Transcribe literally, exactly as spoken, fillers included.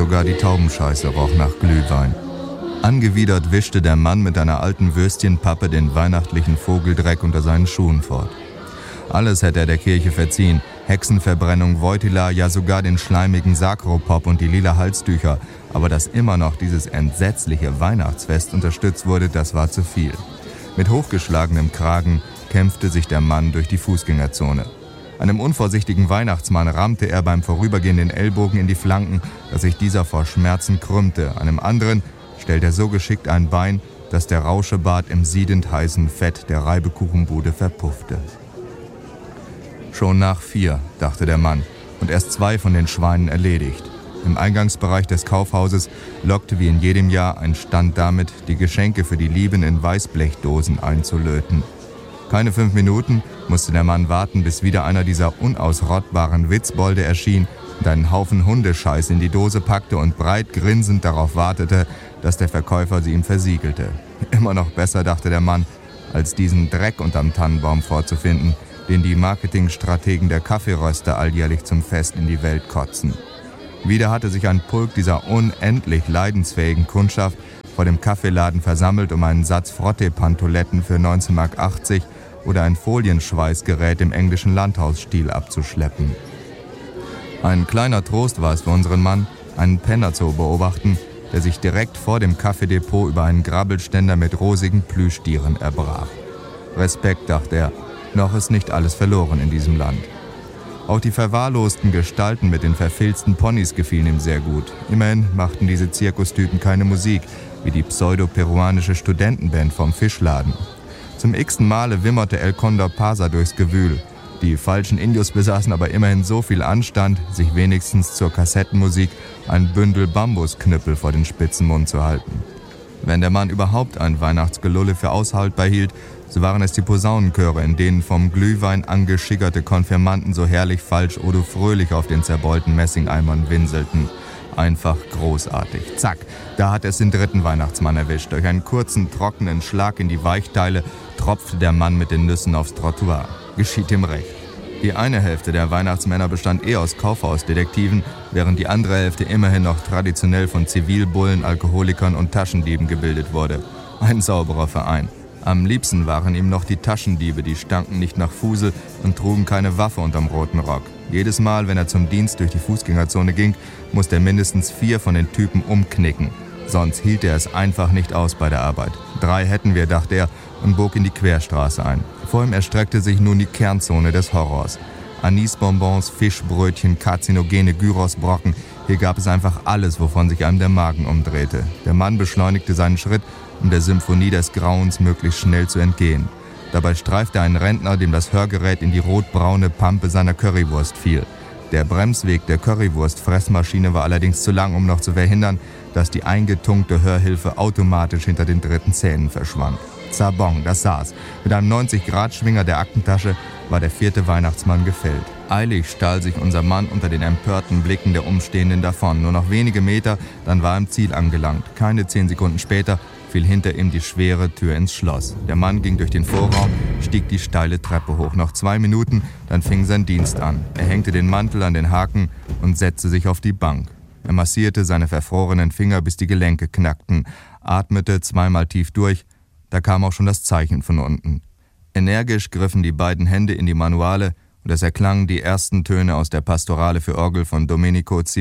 sogar die Taubenscheiße roch nach Glühwein. Angewidert wischte der Mann mit einer alten Würstchenpappe den weihnachtlichen Vogeldreck unter seinen Schuhen fort. Alles hätte er der Kirche verziehen, Hexenverbrennung, Voitila, ja sogar den schleimigen Sakropop und die lila Halstücher, aber dass immer noch dieses entsetzliche Weihnachtsfest unterstützt wurde, das war zu viel. Mit hochgeschlagenem Kragen kämpfte sich der Mann durch die Fußgängerzone. Einem unvorsichtigen Weihnachtsmann rammte er beim Vorübergehen den Ellbogen in die Flanken, dass sich dieser vor Schmerzen krümmte. Einem anderen stellt er so geschickt ein Bein, dass der Rauschebart im siedend heißen Fett der Reibekuchenbude verpuffte. Schon nach vier, dachte der Mann, und erst zwei von den Schweinen erledigt. Im Eingangsbereich des Kaufhauses lockte wie in jedem Jahr ein Stand damit, die Geschenke für die Lieben in Weißblechdosen einzulöten. Keine fünf Minuten musste der Mann warten, bis wieder einer dieser unausrottbaren Witzbolde erschien und einen Haufen Hundescheiß in die Dose packte und breit grinsend darauf wartete, dass der Verkäufer sie ihm versiegelte. Immer noch besser, dachte der Mann, als diesen Dreck unterm Tannenbaum vorzufinden, den die Marketingstrategen der Kaffeeröster alljährlich zum Fest in die Welt kotzen. Wieder hatte sich ein Pulk dieser unendlich leidensfähigen Kundschaft vor dem Kaffeeladen versammelt, um einen Satz Frottee-Pantoletten für neunzehn Mark achtzig oder ein Folienschweißgerät im englischen Landhausstil abzuschleppen. Ein kleiner Trost war es für unseren Mann, einen Penner zu beobachten, der sich direkt vor dem Kaffeedepot über einen Grabbelständer mit rosigen Plüschtieren erbrach. Respekt, dachte er, noch ist nicht alles verloren in diesem Land. Auch die verwahrlosten Gestalten mit den verfilzten Ponys gefielen ihm sehr gut. Immerhin machten diese Zirkustypen keine Musik, wie die pseudo-peruanische Studentenband vom Fischladen. Zum x-ten Male wimmerte El Condor Pasa durchs Gewühl. Die falschen Indios besaßen aber immerhin so viel Anstand, sich wenigstens zur Kassettenmusik ein Bündel Bambusknüppel vor den spitzen Mund zu halten. Wenn der Mann überhaupt ein Weihnachtsgelulle für aushaltbar hielt, so waren es die Posaunenchöre, in denen vom Glühwein angeschickerte Konfirmanden so herrlich falsch oder fröhlich auf den zerbeulten Messingeimern winselten. Einfach großartig. Zack, da hat es den dritten Weihnachtsmann erwischt. Durch einen kurzen, trockenen Schlag in die Weichteile tropfte der Mann mit den Nüssen aufs Trottoir. Geschieht ihm recht. Die eine Hälfte der Weihnachtsmänner bestand eher aus Kaufhausdetektiven, während die andere Hälfte immerhin noch traditionell von Zivilbullen, Alkoholikern und Taschendieben gebildet wurde. Ein sauberer Verein. Am liebsten waren ihm noch die Taschendiebe, die stanken nicht nach Fusel und trugen keine Waffe unterm roten Rock. Jedes Mal, wenn er zum Dienst durch die Fußgängerzone ging, musste er mindestens vier von den Typen umknicken. Sonst hielt er es einfach nicht aus bei der Arbeit. Drei hätten wir, dachte er, und bog in die Querstraße ein. Vor ihm erstreckte sich nun die Kernzone des Horrors. Anisbonbons, Fischbrötchen, karzinogene Gyrosbrocken. Hier gab es einfach alles, wovon sich einem der Magen umdrehte. Der Mann beschleunigte seinen Schritt, um der Symphonie des Grauens möglichst schnell zu entgehen. Dabei streifte ein Rentner, dem das Hörgerät in die rotbraune Pampe seiner Currywurst fiel. Der Bremsweg der Currywurst-Fressmaschine war allerdings zu lang, um noch zu verhindern, dass die eingetunkte Hörhilfe automatisch hinter den dritten Zähnen verschwand. Zabong, das saß. Mit einem neunzig-Grad-Schwinger der Aktentasche war der vierte Weihnachtsmann gefällt. Eilig stahl sich unser Mann unter den empörten Blicken der Umstehenden davon. Nur noch wenige Meter, dann war er im Ziel angelangt. Keine zehn Sekunden später fiel hinter ihm die schwere Tür ins Schloss. Der Mann ging durch den Vorraum, stieg die steile Treppe hoch. Noch zwei Minuten, dann fing sein Dienst an. Er hängte den Mantel an den Haken und setzte sich auf die Bank. Er massierte seine verfrorenen Finger, bis die Gelenke knackten, atmete zweimal tief durch. Da kam auch schon das Zeichen von unten. Energisch griffen die beiden Hände in die Manuale und es erklangen die ersten Töne aus der Pastorale für Orgel von Domenico